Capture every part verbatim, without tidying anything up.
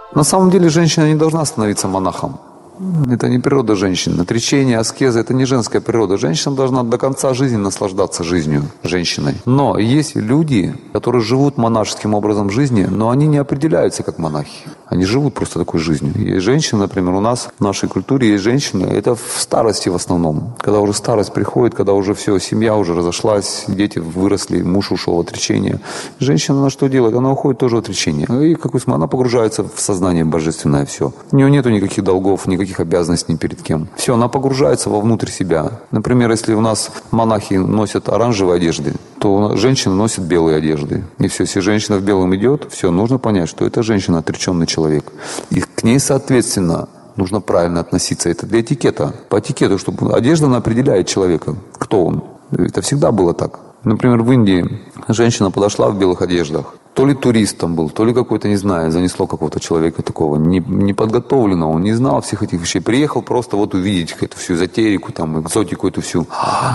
На самом деле женщина не должна становиться монахом. Это не природа женщины. Отречение, аскеза – это не женская природа. Женщина должна до конца жизни наслаждаться жизнью женщиной. Но есть люди, которые живут монашеским образом жизни, но они не определяются как монахи. Они живут просто такой жизнью. Есть женщины, например, у нас в нашей культуре есть женщины, это в старости в основном. Когда уже старость приходит, когда уже все, семья уже разошлась, дети выросли, муж ушел в отречение. Женщина на что делает? Она уходит тоже в отречение. И какой смысл? Она погружается в сознание божественное, все. У нее нету никаких долгов, никаких обязанностей ни перед кем. Все, она погружается вовнутрь себя. Например, если у нас монахи носят оранжевые одежды, то женщины носят белые одежды. И все, если женщина в белом идет, все, нужно понять, что это женщина отреченный человек. И к ней, соответственно, нужно правильно относиться. Это для этикета. По этикету, чтобы одежда, она определяет человека, кто он. Это всегда было так. Например, в Индии женщина подошла в белых одеждах. То ли турист там был, то ли какой-то, не знаю, занесло какого-то человека такого, не, неподготовленного, он не знал всех этих вещей. Приехал просто вот увидеть эту всю эзотерику, там, экзотику эту всю.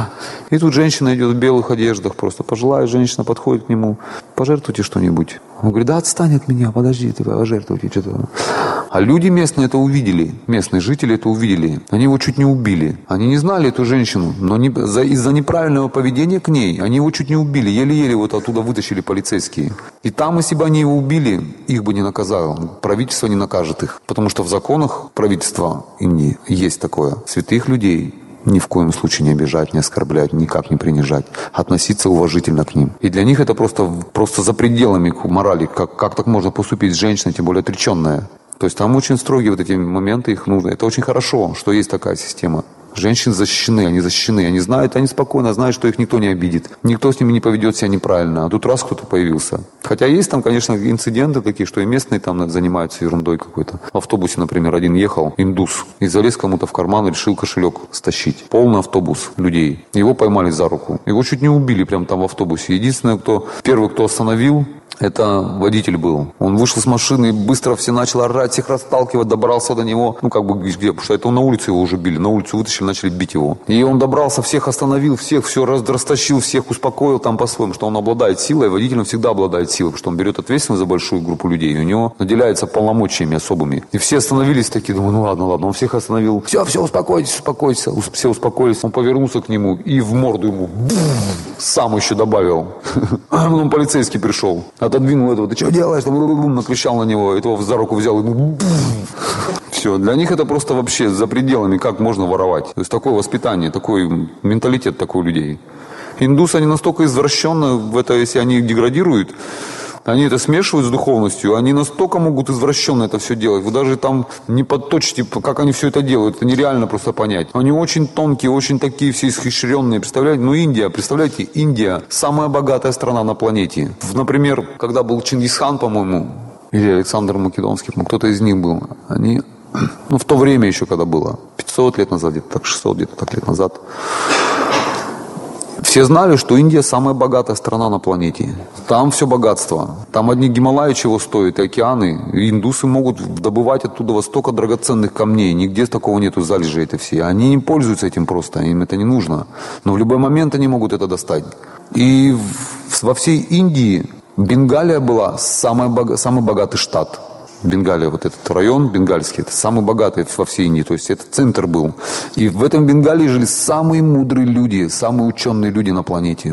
И тут женщина идет в белых одеждах, просто пожилая женщина подходит к нему, пожертвуйте что-нибудь. Он говорит, да отстань от меня, подожди, ты пожертвуйте что-то. А люди местные это увидели, местные жители это увидели. Они его чуть не убили. Они не знали эту женщину, но не, за, из-за неправильного поведения к ней, они его чуть не убили. Еле-еле вот оттуда вытащили полицейские. И там, если бы они его убили, их бы не наказало. Правительство не накажет их. Потому что в законах правительства Индии есть такое. Святых людей ни в коем случае не обижать, не оскорблять, никак не принижать. Относиться уважительно к ним. И для них это просто, просто за пределами морали. Как, как так можно поступить с женщиной, тем более отреченная. То есть там очень строгие вот эти моменты, их нужно. Это очень хорошо, что есть такая система. Женщины защищены, они защищены, они знают, они спокойно знают, что их никто не обидит. Никто с ними не поведет себя неправильно. А тут раз кто-то появился. Хотя есть там, конечно, инциденты такие, что и местные там занимаются ерундой какой-то. В автобусе, например, один ехал, индус, и залез кому-то в карман и решил кошелек стащить. Полный автобус людей. Его поймали за руку. Его чуть не убили прямо там в автобусе. Единственное, кто, первый, кто остановил, это водитель был. Он вышел с машины и быстро все начал орать, всех расталкивать, добрался до него. Ну, как бы где, потому что это он на улице его уже били. На улицу вытащили, начали бить его. И он добрался, всех остановил, всех, все растащил, всех успокоил там по-своему, что он обладает силой. Водитель он всегда обладает силой, потому что он берет ответственность за большую группу людей. И у него наделяется полномочиями особыми. И все остановились такие, думаю, ну ладно, ладно. Он всех остановил. Все, все, успокойтесь, успокойтесь. Все успокоились. Он повернулся к нему и в морду ему сам еще добавил. Потом полицейский пришел. Отодвинул этого, ты что делаешь? Накричал на него, этого за руку взял. И... Все, для них это просто вообще за пределами, как можно воровать. То есть такое воспитание, такой менталитет такой у людей. Индусы, они настолько извращенно в это, если они деградируют, они это смешивают с духовностью, они настолько могут извращенно это все делать. Вы даже там не подточите, как они все это делают. Это нереально просто понять. Они очень тонкие, очень такие все исхищренные. Представляете? Ну, Индия, представляете, Индия самая богатая страна на планете. Например, когда был Чингисхан, по-моему, или Александр Македонский, кто-то из них был, они, ну, в то время еще, когда было, пятьсот лет назад, где-то так, шестьсот где-то так лет назад, все знали, что Индия самая богатая страна на планете. Там все богатство. Там одни Гималаи чего стоят, и океаны. И индусы могут добывать оттуда столько драгоценных камней. Нигде такого нету залежей это все. Они не пользуются этим просто, им это не нужно. Но в любой момент они могут это достать. И во всей Индии Бенгалия была самый, бога, самый богатый штат. Бенгалия, вот этот район бенгальский, это самый богатый во всей Индии, то есть это центр был. И в этом Бенгалии жили самые мудрые люди, самые ученые люди на планете.